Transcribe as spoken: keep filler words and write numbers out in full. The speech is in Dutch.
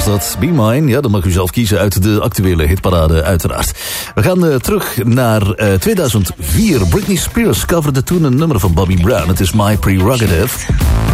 was dat. Be Mine. Ja, dan mag u zelf kiezen uit de actuele hitparade, uiteraard. We gaan uh, terug naar uh, tweeduizend vier. Britney Spears coverde toen een nummer van Bobby Brown. Het is My Prerogative.